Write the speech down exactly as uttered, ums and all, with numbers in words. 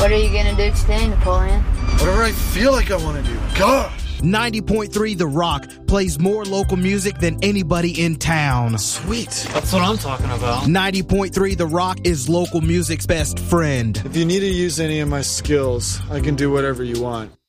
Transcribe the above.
What are you gonna do today, Napoleon? Whatever I feel like I want to do. Gosh! ninety point three The Rock plays more local music than anybody in town. Sweet. That's what I'm talking about. ninety point three The Rock is local music's best friend. If you need to use any of my skills, I can do whatever you want.